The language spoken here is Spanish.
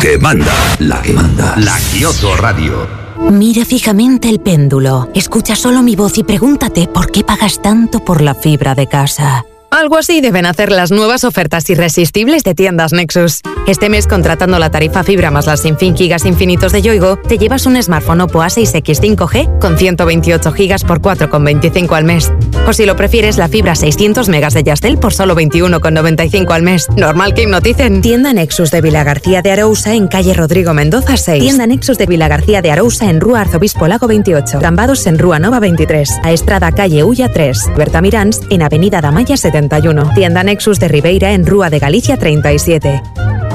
que manda, la que manda, la Kyoto Radio. Mira fijamente el péndulo, escucha solo mi voz y pregúntate por qué pagas tanto por la fibra de casa. Algo así deben hacer las nuevas ofertas irresistibles de Tiendas Nexus. Este mes, contratando la tarifa fibra más las sin fin gigas infinitos de Yoigo, te llevas un smartphone Oppo A6X 5G con 128 gigas por 4,25 al mes. O si lo prefieres, la fibra 600 megas de Yastel por solo 21,95 al mes. Normal que hipnoticen. Tienda Nexus de Vilagarcía de Arousa en calle Rodrigo Mendoza 6. Tienda Nexus de Vilagarcía de Arousa en Rúa Arzobispo Lago 28. Cambados en Rúa Nova 23. A Estrada calle Ulla 3. Berta Miráns en avenida Damaya 71. Tienda Nexus de Ribeira en Rúa de Galicia 37.